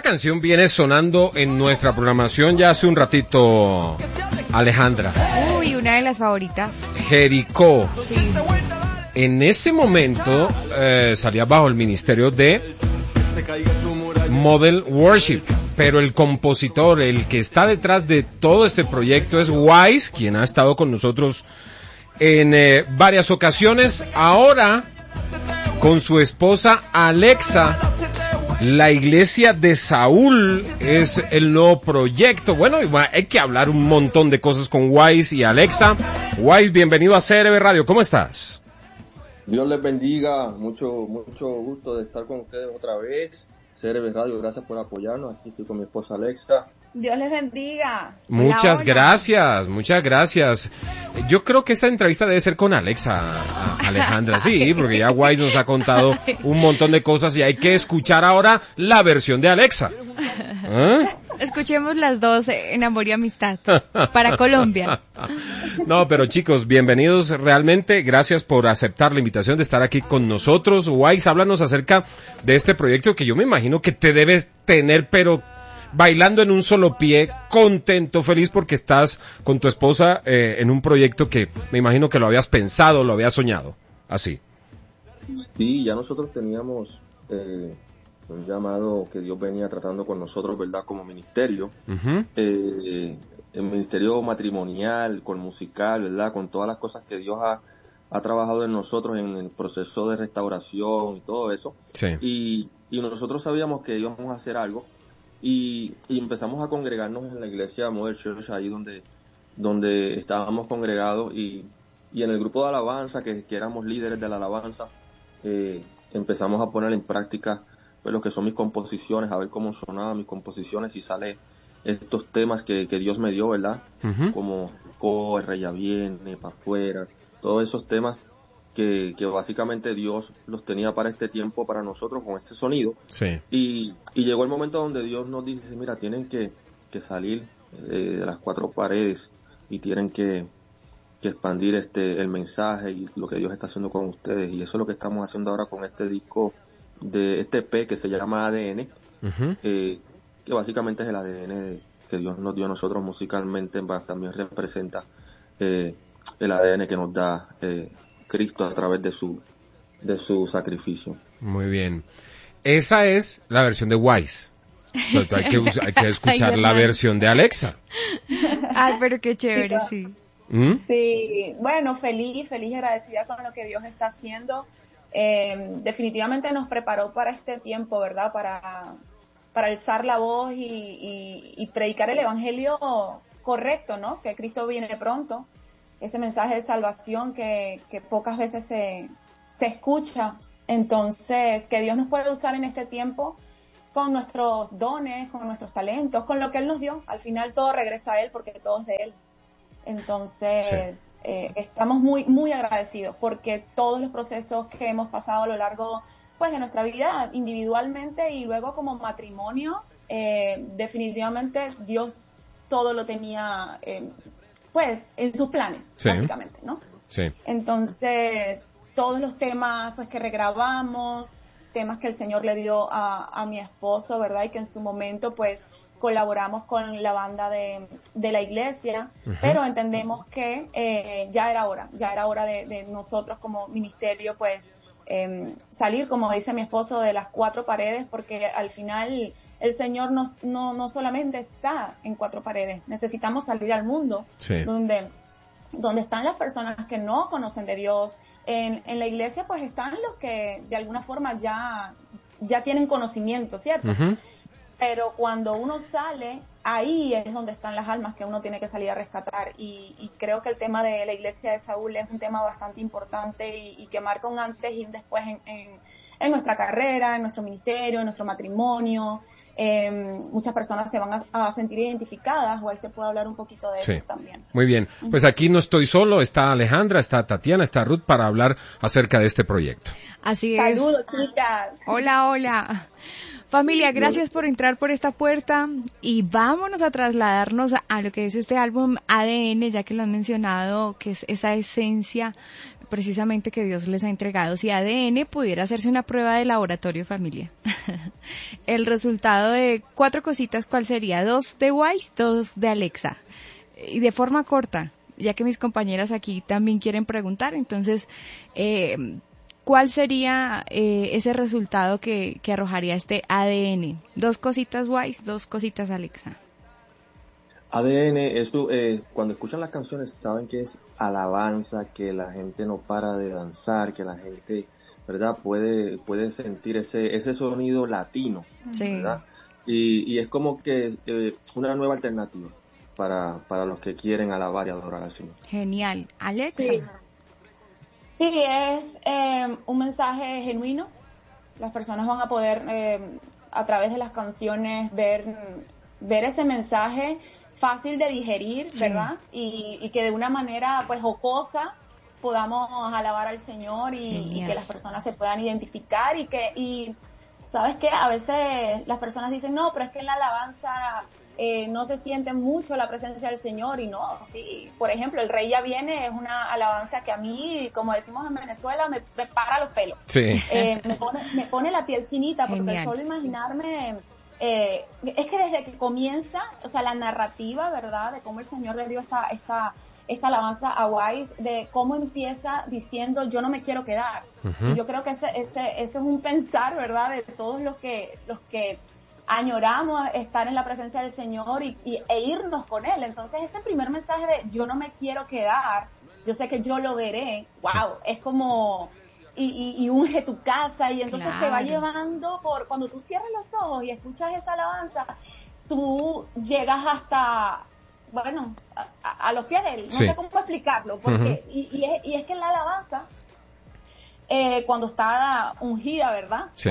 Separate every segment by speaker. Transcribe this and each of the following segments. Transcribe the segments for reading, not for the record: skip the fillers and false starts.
Speaker 1: canción viene sonando en nuestra programación ya hace un ratito, Alejandra.
Speaker 2: Uy, una de las favoritas.
Speaker 1: Jericó.
Speaker 2: Sí.
Speaker 1: En ese momento salía bajo el ministerio de Model Worship, pero el compositor, el que está detrás de todo este proyecto es Wise, quien ha estado con nosotros en varias ocasiones. Ahora, con su esposa Alexa, la iglesia de Saúl es el nuevo proyecto. Bueno, hay que hablar un montón de cosas con Wise y Alexa. Wise, bienvenido a CRB Radio, ¿cómo estás?
Speaker 3: Dios les bendiga, mucho gusto de estar con ustedes otra vez. CRB Radio, gracias por apoyarnos. Aquí estoy con mi esposa Alexa.
Speaker 4: Dios les bendiga.
Speaker 1: Muchas gracias. Yo creo que esta entrevista debe ser con Alexa, Alejandra, sí, porque ya Wise nos ha contado un montón de cosas y hay que escuchar ahora la versión de Alexa. ¿Eh?
Speaker 2: Escuchemos las dos en Amor y Amistad para Colombia.
Speaker 1: No, pero chicos, bienvenidos realmente, gracias por aceptar la invitación de estar aquí con nosotros. Wise, háblanos acerca de este proyecto que yo me imagino que te debes tener, pero bailando en un solo pie, contento, feliz porque estás con tu esposa en un proyecto que me imagino que lo habías pensado, lo habías soñado, así.
Speaker 3: Sí, ya nosotros teníamos un llamado que Dios venía tratando con nosotros, ¿verdad? Como ministerio, el ministerio matrimonial, con musical, ¿verdad? Con todas las cosas que Dios ha trabajado en nosotros en el proceso de restauración y todo eso.
Speaker 1: Sí.
Speaker 3: Y nosotros sabíamos que íbamos a hacer algo y empezamos a congregarnos en la iglesia Model Church, ahí donde estábamos congregados y en el grupo de alabanza, que éramos líderes de la alabanza, empezamos a poner en práctica pues lo que son mis composiciones, a ver cómo sonaban mis composiciones y sale estos temas que Dios me dio, ¿verdad? Como Corre, ya viene, para afuera, todos esos temas que básicamente Dios los tenía para este tiempo, para nosotros, con este sonido.
Speaker 1: Sí.
Speaker 3: Y llegó el momento donde Dios nos dice, mira, tienen que salir de las cuatro paredes y tienen que expandir el mensaje y lo que Dios está haciendo con ustedes. Y eso es lo que estamos haciendo ahora con este disco, de este EP que se llama ADN, que básicamente es el ADN que Dios nos dio a nosotros musicalmente, también representa el ADN que nos da Cristo a través de su sacrificio.
Speaker 1: Muy bien. Esa es la versión de Wise. Pero hay que escuchar la versión de Alexa.
Speaker 2: Ay, pero qué chévere, sí.
Speaker 4: Sí, bueno, feliz y agradecida con lo que Dios está haciendo. Definitivamente nos preparó para este tiempo, ¿verdad? Para alzar la voz y predicar el evangelio correcto, ¿no? Que Cristo viene pronto. Ese mensaje de salvación que pocas veces se escucha. Entonces, que Dios nos puede usar en este tiempo con nuestros dones, con nuestros talentos, con lo que Él nos dio. Al final todo regresa a Él porque todo es de Él. Entonces, sí. Estamos muy agradecidos porque todos los procesos que hemos pasado a lo largo pues de nuestra vida individualmente y luego como matrimonio, definitivamente Dios todo lo tenía pues en sus planes, sí. Básicamente, ¿no?
Speaker 1: Sí.
Speaker 4: Entonces, todos los temas pues que regrabamos, temas que el Señor le dio a mi esposo, ¿verdad? Y que en su momento pues colaboramos con la banda de la iglesia, pero entendemos que ya era hora de nosotros como ministerio pues salir, como dice mi esposo, de las cuatro paredes, porque al final el Señor no solamente está en cuatro paredes, necesitamos salir al mundo, sí. donde están las personas que no conocen de Dios. En la iglesia pues están los que de alguna forma ya tienen conocimiento, ¿cierto? Pero cuando uno sale, ahí es donde están las almas que uno tiene que salir a rescatar. Y creo que el tema de la iglesia de Saúl es un tema bastante importante y que marca un antes y un después en nuestra carrera, en nuestro ministerio, en nuestro matrimonio. Muchas personas se van a sentir identificadas, o ahí te puedo hablar un poquito de eso también.
Speaker 1: Muy bien, pues aquí no estoy solo, está Alejandra, está Tatiana, está Ruth para hablar acerca de este proyecto.
Speaker 2: Así es.
Speaker 4: Saludos, chicas.
Speaker 2: Hola. Familia, gracias por entrar por esta puerta y vámonos a trasladarnos a lo que es este álbum ADN, ya que lo han mencionado, que es esa esencia precisamente que Dios les ha entregado. Si ADN pudiera hacerse una prueba de laboratorio, familia, el resultado de 4 cositas, ¿cuál sería? 2 de Wise, 2 de Alexa. Y de forma corta, ya que mis compañeras aquí también quieren preguntar, entonces, ¿cuál sería ese resultado que arrojaría este ADN? 2 cositas Wise, 2 cositas Alexa.
Speaker 3: ADN, eso, cuando escuchan las canciones saben que es alabanza, que la gente no para de danzar, que la gente, ¿verdad? Puede sentir ese sonido latino,
Speaker 2: Sí.
Speaker 3: ¿verdad? Y es como que una nueva alternativa para los que quieren alabar y adorar al Señor.
Speaker 2: Genial. Alexa.
Speaker 4: Sí, es un mensaje genuino. Las personas van a poder, a través de las canciones, ver ese mensaje fácil de digerir, ¿verdad? Y que de una manera pues jocosa podamos alabar al Señor y que las personas se puedan identificar y ¿sabes qué? A veces las personas dicen, no, pero es que en la alabanza no se siente mucho la presencia del Señor y no, sí. Por ejemplo, El Rey Ya Viene es una alabanza que a mí, como decimos en Venezuela, me para los pelos.
Speaker 1: Sí.
Speaker 4: Me pone la piel chinita porque
Speaker 2: Genial.
Speaker 4: solo imaginarme... es que desde que comienza, o sea, la narrativa, ¿verdad? De cómo el Señor le dio esta alabanza a Wise, de cómo empieza diciendo, yo no me quiero quedar.
Speaker 1: Uh-huh.
Speaker 4: Y yo creo que ese es un pensar, ¿verdad? De todos los que añoramos estar en la presencia del Señor e irnos con Él. Entonces, ese primer mensaje de yo no me quiero quedar, yo sé que yo lo veré, wow, es como... Y unge tu casa y entonces te va llevando cuando tú cierras los ojos y escuchas esa alabanza, tú llegas hasta, bueno, a los pies de él, no sé cómo explicarlo, porque, y es que la alabanza, cuando está ungida, ¿verdad?
Speaker 1: Sí.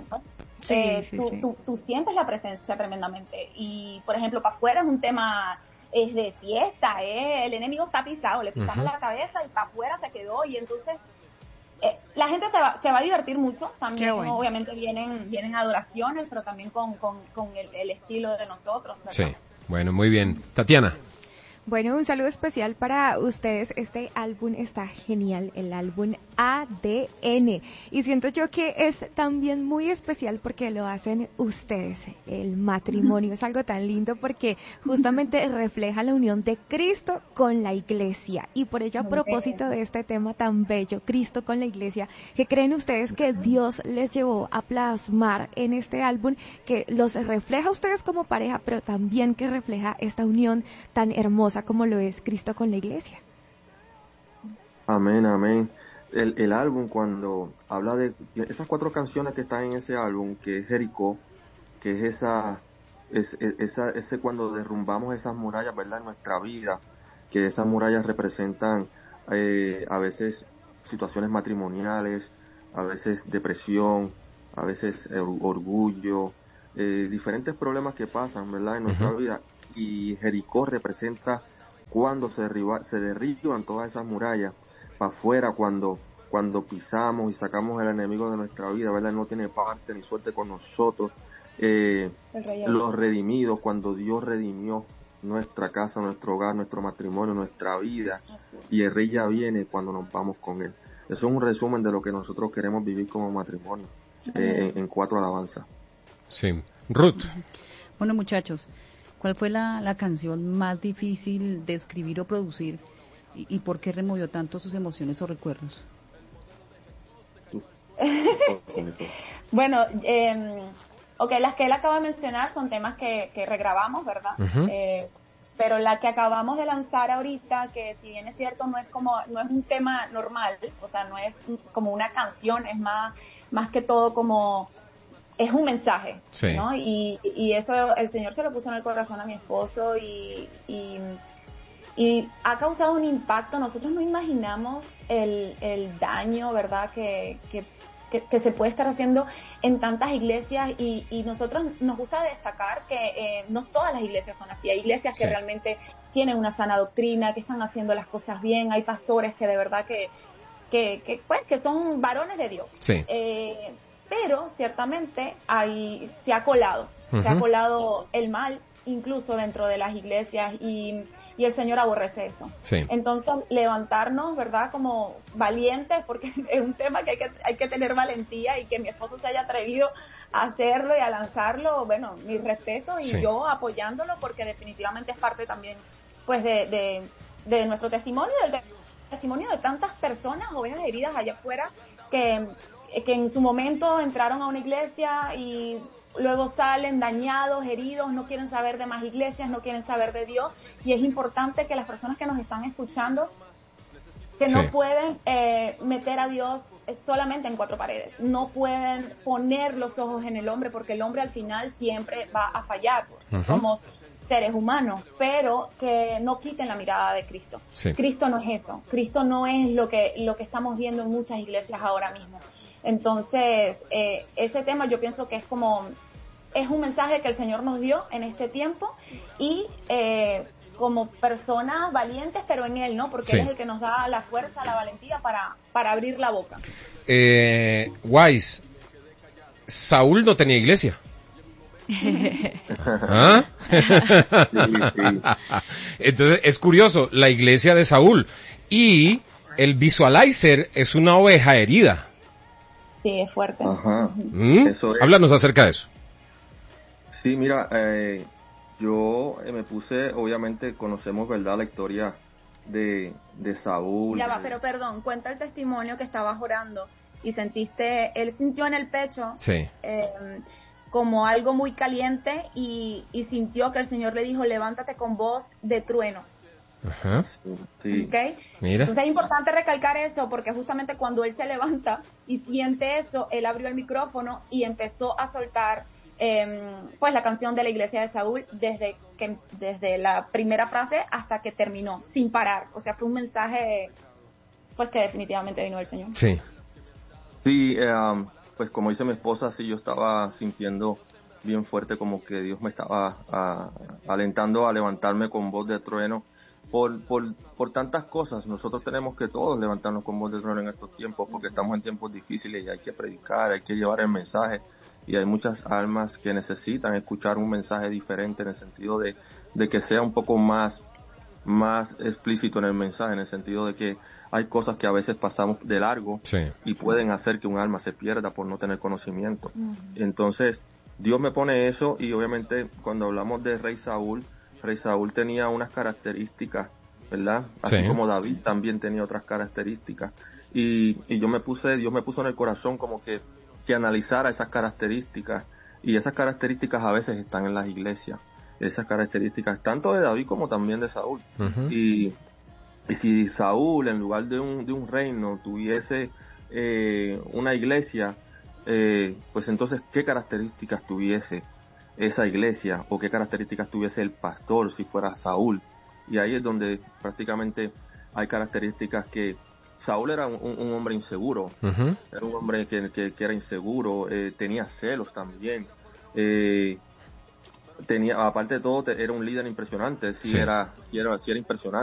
Speaker 4: Porque, tú sientes la presencia tremendamente y, por ejemplo, para afuera es un tema... es de fiesta, el enemigo está pisado, le pisamos la cabeza y para afuera se quedó y entonces la gente se va a divertir mucho, también bueno. Obviamente vienen adoraciones, pero también con el estilo de nosotros, ¿verdad?
Speaker 1: Sí, bueno, muy bien. Tatiana.
Speaker 2: Bueno, un saludo especial para ustedes. Este álbum está genial, el álbum ADN. Y siento yo que es también muy especial porque lo hacen ustedes. El matrimonio es algo tan lindo porque justamente refleja la unión de Cristo con la iglesia. Y por ello, a propósito de este tema tan bello, Cristo con la iglesia, ¿qué creen ustedes que Dios les llevó a plasmar en este álbum que los refleja a ustedes como pareja, pero también que refleja esta unión tan hermosa como lo es Cristo con la iglesia?
Speaker 3: Amén, amén. El álbum, cuando habla de esas 4 canciones que están en ese álbum, que es Jericó, que es ese cuando derrumbamos esas murallas, ¿verdad?, en nuestra vida, que esas murallas representan a veces situaciones matrimoniales, a veces depresión, a veces orgullo, diferentes problemas que pasan, ¿verdad?, en nuestra vida. Y Jericó representa cuando se derriban todas esas murallas para afuera, cuando pisamos y sacamos al enemigo de nuestra vida, ¿verdad? No tiene parte ni suerte con nosotros. Los redimidos, cuando Dios redimió nuestra casa, nuestro hogar, nuestro matrimonio, nuestra vida, y el Rey ya viene cuando nos vamos con Él. Eso es un resumen de lo que nosotros queremos vivir como matrimonio, en 4 alabanzas.
Speaker 1: Sí. Ruth.
Speaker 5: Bueno, muchachos, ¿cuál fue la canción más difícil de escribir o producir y por qué removió tanto sus emociones o recuerdos?
Speaker 4: Bueno, las que él acaba de mencionar son temas que regrabamos, ¿verdad? Pero la que acabamos de lanzar ahorita, que si bien es cierto no es un tema normal, o sea, no es como una canción, es más que todo como... es un mensaje, sí, ¿no? Y eso el Señor se lo puso en el corazón a mi esposo y ha causado un impacto. Nosotros no imaginamos el daño, ¿verdad?, que se puede estar haciendo en tantas iglesias y nosotros nos gusta destacar que no todas las iglesias son así. Hay iglesias que realmente tienen una sana doctrina, que están haciendo las cosas bien. Hay pastores que de verdad que son varones de Dios. Sí. Pero ciertamente se ha colado el mal incluso dentro de las iglesias, y el Señor aborrece eso.
Speaker 1: Sí.
Speaker 4: Entonces, levantarnos, ¿verdad? Como valientes, porque es un tema que hay que tener valentía, y que mi esposo se haya atrevido a hacerlo y a lanzarlo, bueno, mi respeto, y
Speaker 1: Sí.
Speaker 4: yo apoyándolo, porque definitivamente es parte también, pues, de nuestro testimonio, del testimonio de tantas personas, ovejas heridas allá afuera, que en su momento entraron a una iglesia y luego salen dañados, heridos, no quieren saber de más iglesias, no quieren saber de Dios, y es importante que las personas que nos están escuchando, que
Speaker 1: Sí.
Speaker 4: no pueden meter a Dios solamente en cuatro paredes, no pueden poner los ojos en el hombre, porque el hombre al final siempre va a fallar,
Speaker 1: Ujú.
Speaker 4: somos seres humanos, pero que no quiten la mirada de Cristo.
Speaker 1: Sí.
Speaker 4: Cristo no es eso, Cristo no es lo que estamos viendo en muchas iglesias ahora mismo. Entonces, ese tema yo pienso que es un mensaje que el Señor nos dio en este tiempo, y como personas valientes, pero en Él, ¿no? Porque
Speaker 1: Sí.
Speaker 4: Él es el que nos da la fuerza, la valentía para abrir la boca.
Speaker 1: Wise, Saúl no tenía iglesia. ¿Ah?
Speaker 3: Sí.
Speaker 1: Entonces es curioso, la iglesia de Saúl, y el visualizer es una oveja herida.
Speaker 4: Sí, es fuerte.
Speaker 3: Ajá.
Speaker 1: ¿Mm?
Speaker 3: Eso es.
Speaker 1: Háblanos acerca de eso.
Speaker 3: Sí, mira, yo me puse, obviamente conocemos, ¿verdad?, la historia de Saúl.
Speaker 4: Ya va, pero perdón, cuenta el testimonio que estabas orando y él sintió en el pecho
Speaker 1: Sí.
Speaker 4: como algo muy caliente, y sintió que el Señor le dijo, levántate con voz de trueno.
Speaker 1: Ajá.
Speaker 3: Sí.
Speaker 4: ¿Okay?
Speaker 1: Mira.
Speaker 4: Entonces es importante recalcar eso, porque justamente cuando él se levanta y siente eso, él abrió el micrófono y empezó a soltar pues la canción de la iglesia de Saúl desde la primera frase hasta que terminó, sin parar. O sea, fue un mensaje pues que definitivamente vino del Señor.
Speaker 1: Sí.
Speaker 3: Sí, pues como dice mi esposa, sí, yo estaba sintiendo bien fuerte como que Dios me estaba alentando a levantarme con voz de trueno por tantas cosas. Nosotros tenemos que todos levantarnos con voz de trueno en estos tiempos, porque estamos en tiempos difíciles y hay que predicar, hay que llevar el mensaje, y hay muchas almas que necesitan escuchar un mensaje diferente, en el sentido de que sea un poco más explícito en el mensaje, en el sentido de que hay cosas que a veces pasamos de largo,
Speaker 1: Sí.
Speaker 3: y pueden hacer que un alma se pierda por no tener conocimiento. Entonces, Dios me pone eso, y obviamente cuando hablamos de Rey Saúl tenía unas características, ¿verdad? Así
Speaker 1: Sí.
Speaker 3: como David también tenía otras características. Y Dios me puso en el corazón como que analizara esas características, y esas características a veces están en las iglesias. Esas características tanto de David como también de Saúl.
Speaker 1: Ujú.
Speaker 3: Y si Saúl, en lugar de un reino, tuviese una iglesia, pues entonces, ¿qué características tuviese esa iglesia? ¿O qué características tuviese el pastor si fuera Saúl? Y ahí es donde prácticamente hay características que Saúl era un hombre inseguro.
Speaker 1: Ujú.
Speaker 3: Era un hombre que era inseguro, tenía celos también. Aparte de todo, era un líder impresionante. Sí,
Speaker 1: Sí.
Speaker 3: era impresionante.